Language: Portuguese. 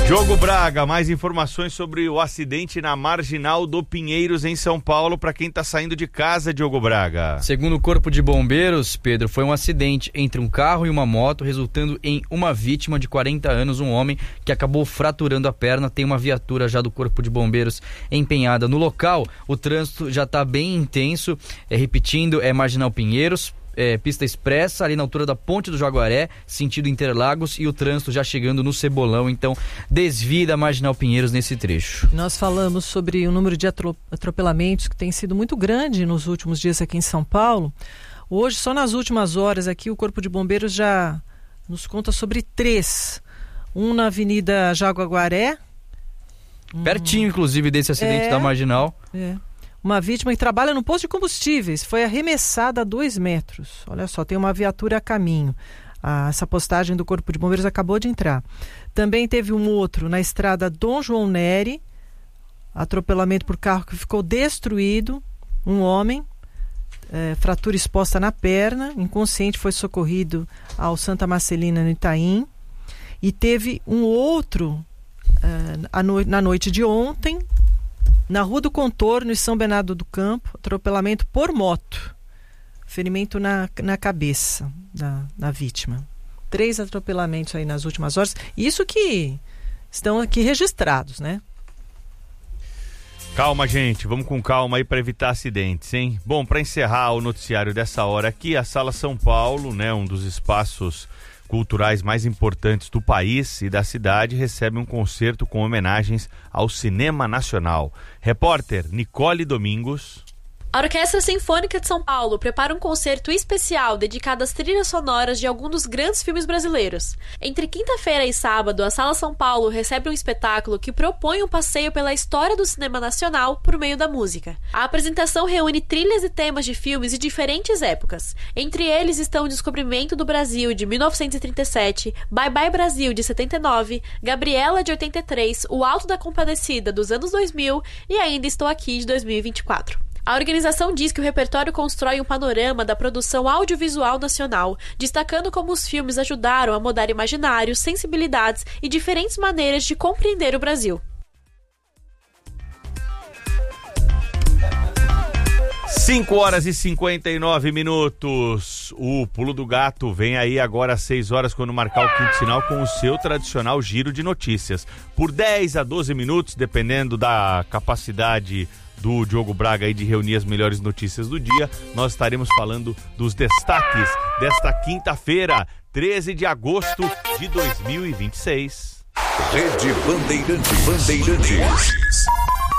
Diogo Braga, mais informações sobre o acidente na Marginal do Pinheiros, em São Paulo, para quem está saindo de casa, Diogo Braga. Segundo o Corpo de Bombeiros, Pedro, foi um acidente entre um carro e uma moto, resultando em uma vítima de 40 anos, um homem que acabou fraturando a perna. Tem uma viatura já do Corpo de Bombeiros empenhada no local. O trânsito já está bem intenso, repetindo, Marginal Pinheiros, pista expressa ali na altura da Ponte do Jaguaré, sentido Interlagos, e o trânsito já chegando no Cebolão. Então desvie da Marginal Pinheiros nesse trecho. Nós falamos sobre o número de atropelamentos que tem sido muito grande nos últimos dias aqui em São Paulo. Hoje, só nas últimas horas aqui, o Corpo de Bombeiros já nos conta sobre 3. Um na Avenida Jaguaré, pertinho inclusive desse acidente da Marginal. Uma vítima que trabalha no posto de combustíveis foi arremessada a 2 metros. Olha só, tem uma viatura a caminho. Essa postagem do Corpo de Bombeiros acabou de entrar. Também teve um outro na estrada Dom João Neri, atropelamento por carro que ficou destruído. Um homem, fratura exposta na perna, inconsciente, foi socorrido ao Santa Marcelina, no Itaim. E teve um outro na noite de ontem, na Rua do Contorno, em São Bernardo do Campo, atropelamento por moto. Ferimento na cabeça da vítima. 3 atropelamentos aí nas últimas horas. Isso que estão aqui registrados, né? Calma, gente, vamos com calma aí para evitar acidentes, hein? Bom, para encerrar o noticiário dessa hora aqui, a Sala São Paulo, né, um dos espaços culturais mais importantes do país e da cidade, recebe um concerto com homenagens ao cinema nacional. Repórter Nicole Domingos. A Orquestra Sinfônica de São Paulo prepara um concerto especial dedicado às trilhas sonoras de alguns dos grandes filmes brasileiros. Entre quinta-feira e sábado, a Sala São Paulo recebe um espetáculo que propõe um passeio pela história do cinema nacional por meio da música. A apresentação reúne trilhas e temas de filmes de diferentes épocas. Entre eles estão O Descobrimento do Brasil, de 1937, Bye Bye Brasil, de 79, Gabriela, de 83, O Alto da Compadecida, dos anos 2000 e Ainda Estou Aqui, de 2024. A organização diz que o repertório constrói um panorama da produção audiovisual nacional, destacando como os filmes ajudaram a mudar imaginários, sensibilidades e diferentes maneiras de compreender o Brasil. 5h59. O Pulo do Gato vem aí agora às 6 horas, quando marcar o quinto sinal, com o seu tradicional giro de notícias. Por 10 a 12 minutos, dependendo da capacidade do Diogo Braga aí de reunir as melhores notícias do dia, nós estaremos falando dos destaques desta quinta-feira, 13 de agosto de 2026. Rede Bandeirantes.